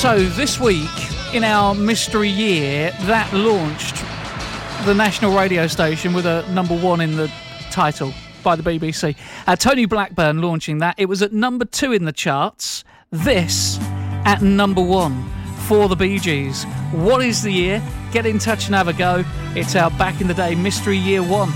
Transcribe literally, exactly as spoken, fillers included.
So this week in our mystery year, that launched the national radio station with a number one in the title by the B B C. Uh, Tony Blackburn launching that. It was at number two in the charts. This at number one for the Bee Gees. What is the year? Get in touch and have a go. It's our Back in the Day Mystery Year one.